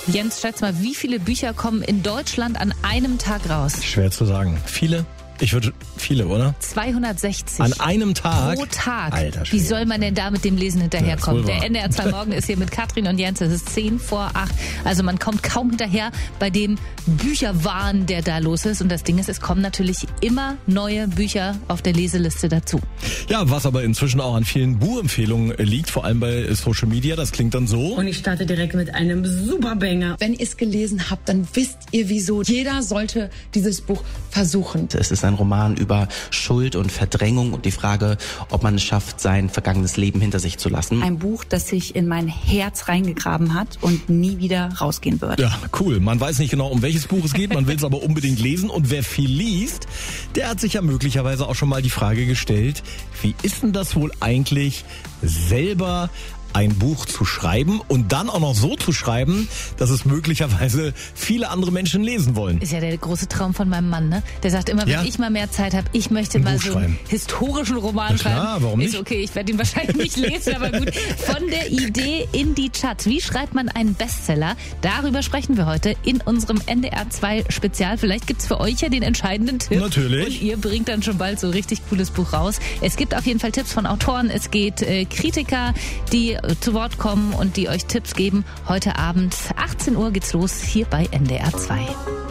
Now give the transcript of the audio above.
Jens, schätz mal, wie viele Bücher kommen in Deutschland an einem Tag raus? Schwer zu sagen. Viele? Ich würde viele, oder? 260. An einem Tag? Pro Tag. Alter Schwede. Wie soll man denn da mit dem Lesen hinterherkommen? Ja, der NDR 2 Morgen ist hier mit Katrin und Jens. Es ist 7:10. Also man kommt kaum hinterher bei dem Bücherwahn, der da los ist. Und das Ding ist, es kommen natürlich immer neue Bücher auf der Leseliste dazu. Ja, was aber inzwischen auch an vielen Buchempfehlungen liegt, vor allem bei Social Media. Das klingt dann so. Und ich starte direkt mit einem Superbanger. Wenn ihr es gelesen habt, dann wisst ihr wieso. Jeder sollte dieses Buch versuchen. Es ist ein Roman über Schuld und Verdrängung und die Frage, ob man es schafft, sein vergangenes Leben hinter sich zu lassen. Ein Buch, das sich in mein Herz reingegraben hat und nie wieder rausgehen wird. Ja, cool. Man weiß nicht genau, um welches Buch es geht, man will es aber unbedingt lesen. Und wer viel liest, der hat sich ja möglicherweise auch schon mal die Frage gestellt, wie ist denn das wohl eigentlich, selber ein Buch zu schreiben und dann auch noch so zu schreiben, dass es möglicherweise viele andere Menschen lesen wollen. Ist ja der große Traum von meinem Mann, ne? Der sagt immer, wenn ich mal mehr Zeit habe, ich möchte mal so einen historischen Roman schreiben. Klar, warum nicht? Ist okay, ich werde ihn wahrscheinlich nicht lesen, aber gut. Von der Idee in die Chat. Wie schreibt man einen Bestseller? Darüber sprechen wir heute in unserem NDR 2 Spezial. Vielleicht gibt's für euch ja den entscheidenden Tipp. Natürlich. Und ihr bringt dann schon bald so ein richtig cooles Buch raus. Es gibt auf jeden Fall Tipps von Autoren. Es geht Kritiker, die zu Wort kommen und die euch Tipps geben. Heute Abend 18 Uhr geht's los hier bei NDR 2.